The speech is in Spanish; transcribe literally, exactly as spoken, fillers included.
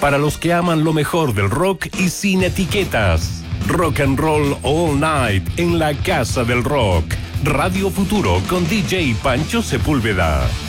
Para los que aman lo mejor del rock y sin etiquetas. Rock and Roll All Night en la Casa del Rock. Radio Futuro con D J Pancho Sepúlveda.